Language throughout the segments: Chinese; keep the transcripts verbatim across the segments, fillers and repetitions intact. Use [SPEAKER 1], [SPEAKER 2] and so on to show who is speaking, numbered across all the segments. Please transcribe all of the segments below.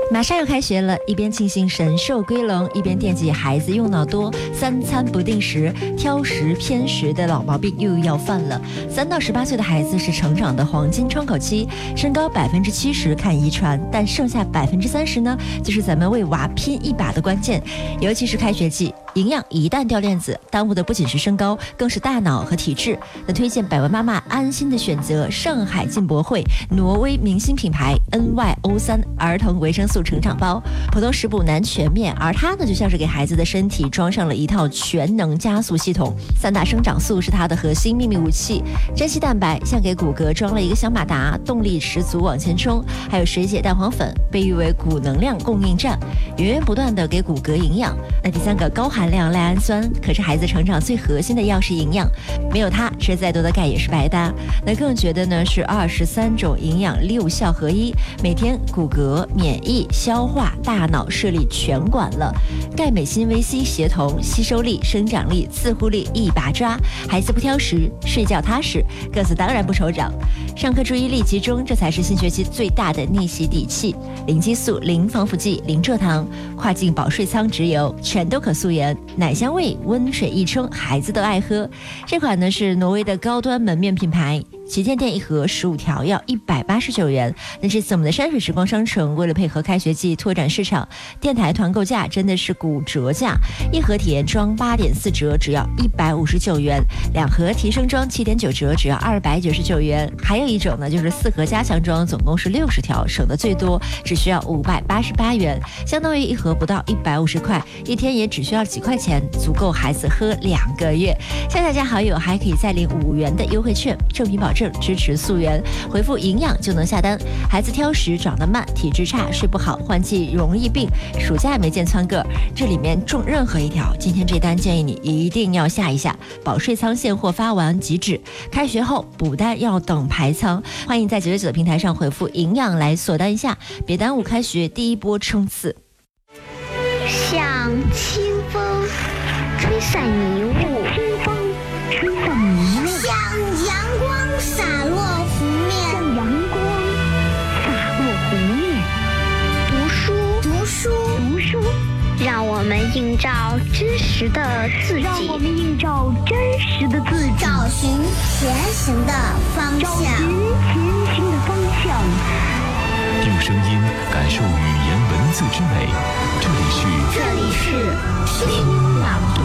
[SPEAKER 1] 马上要开学了，一边庆幸神兽归笼，一边惦记孩子用脑多，三餐不定时，挑食偏食的老毛病又要犯了。三到十八岁的孩子是成长的黄金窗口期，身高百分之七十看遗传，但剩下百分之三十呢，就是咱们为娃拼一把的关键。尤其是开学季，营养一旦掉链子，耽误的不仅是身高，更是大脑和体质。那推荐百万妈妈安心的选择上海进博会挪威明星品牌 N Y O 三 儿童维生素成长包，普通食补难全面，而它呢就像是给孩子的身体装上了一套全能加速系统。三大生长素是它的核心秘密武器，珍稀蛋白像给骨骼装了一个小马达，动力十足往前冲。还有水解蛋黄粉，被誉为骨能量供应站，源源不断的给骨骼营养。那第三个高含量赖氨酸，可是孩子成长最核心的钥匙营养，没有它吃再多的钙也是白搭。那更觉得呢是二十三种营养六效合一，每天骨骼、免疫、消化、大脑视力全管了。钙镁锌维 C 协同，吸收力、生长力、自护力一把抓，孩子不挑食，睡觉踏实，个子当然不愁长。上课注意力集中，这才是新学期最大的逆袭底气。零激素、零防腐剂、零蔗糖，跨境保税仓直邮，全都可溯源，奶香味，温水一冲，孩子都爱喝。这款呢是挪威的高端门面品牌，旗舰店一盒十五条要一百八十九元。那这次我们的山水时光商城为了配合开学季拓展市场，电台团购价真的是骨折价，一盒体验装八点四折只要一百五十九元，两盒提升装七点九折只要二百九十九元。还有一种呢就是四盒加强装，总共是六十条，省的最多只需要五百八十八元，相当于一盒不到一百五十块，一天也只需要几块钱，足够孩子喝两个月。下载加好友还可以再领五元的优惠券，正品保证，支持溯源，回复营养就能下单。孩子挑食、长得慢、体质差、睡不好、换季容易病，暑假没见窜个，这里面中任何一条，今天这单建议你一定要下一下。保税仓现货发完即止，开学后补单要等排仓，欢迎在九九九的平台上回复营养来锁单一下，别耽误开学第一波冲刺。
[SPEAKER 2] 像清风吹散迷雾，
[SPEAKER 3] 清风吹散迷雾，
[SPEAKER 2] 像阳光洒落湖面，
[SPEAKER 3] 像阳光洒落湖面。
[SPEAKER 2] 读书，读书，
[SPEAKER 3] 读书，
[SPEAKER 2] 让我们映照真实的自己，
[SPEAKER 3] 让我们映照真实的自己，
[SPEAKER 2] 找寻前行的方
[SPEAKER 3] 找寻
[SPEAKER 2] 向，
[SPEAKER 3] 前行的方向。
[SPEAKER 4] 用声音感受语言文字之美，这里是
[SPEAKER 2] 这里是听朗读。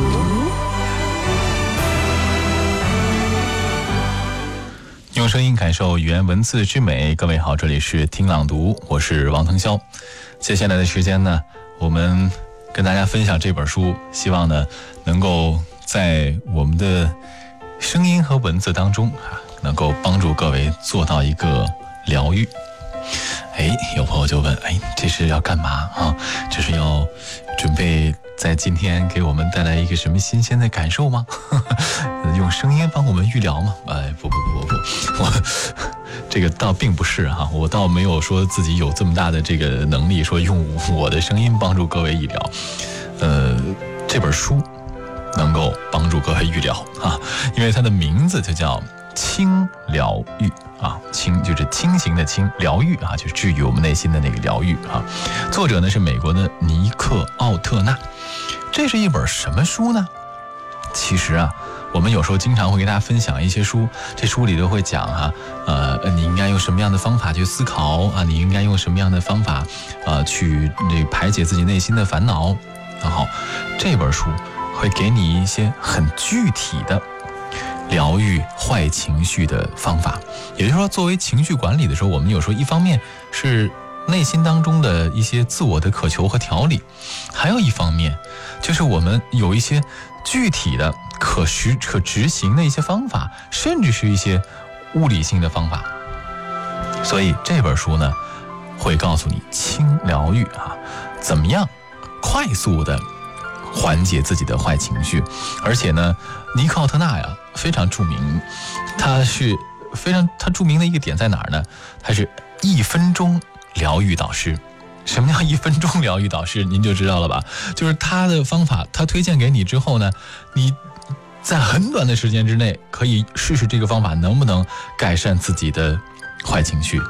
[SPEAKER 4] 用声音感受语言文字之美。各位好，这里是听朗读，我是王腾霄。接下来的时间呢，我们跟大家分享这本书，希望呢能够在我们的声音和文字当中啊，能够帮助各位做到一个疗愈。哎，有朋友就问，哎，这是要干嘛啊？这是要准备在今天给我们带来一个什么新鲜的感受吗？用声音帮我们预疗吗？哎，不不不不不，我这个倒并不是哈、啊，我倒没有说自己有这么大的这个能力，说用我的声音帮助各位预疗。呃，这本书能够帮助各位预疗啊，因为它的名字就叫清疗愈啊，清就是清醒的清，疗愈啊就是治愈我们内心的那个疗愈啊。作者呢是美国的尼克奥特纳。这是一本什么书呢？其实啊，我们有时候经常会给大家分享一些书，这书里都会讲哈、啊，呃，你应该用什么样的方法去思考啊，你应该用什么样的方法呃去这排解自己内心的烦恼。然后这本书会给你一些很具体的疗愈坏情绪的方法。也就是说，作为情绪管理的时候，我们有时候一方面是内心当中的一些自我的渴求和调理，还有一方面就是我们有一些具体的可实可执行的一些方法，甚至是一些物理性的方法。所以这本书呢会告诉你轻疗愈啊，怎么样快速的缓解自己的坏情绪。而且呢，尼克奥特纳呀非常著名，他是非常他著名的一个点在哪儿呢？他是一分钟疗愈导师。什么叫一分钟疗愈导师？您就知道了吧？就是他的方法，他推荐给你之后呢，你在很短的时间之内可以试试这个方法能不能改善自己的坏情绪。